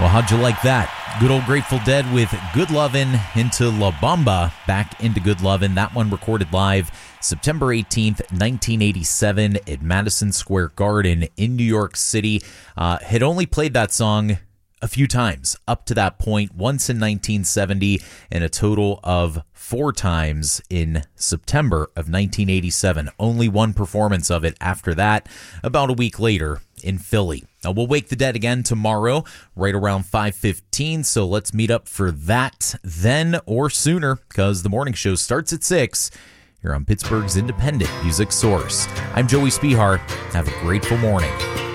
Well, how'd you like that? Good old Grateful Dead with Good Lovin' into La Bamba, back into Good Lovin'. That one recorded live September 18th, 1987 at Madison Square Garden in New York City. Had only played that song a few times up to that point, once in 1970 and a total of 4 times in September of 1987. Only one performance of it after that, about a week later in Philly. Now, we'll wake the dead again tomorrow, right around 5:15, so let's meet up for that then or sooner, because the morning show starts at 6 here on Pittsburgh's independent music source. I'm Joey Spihar. Have a grateful morning.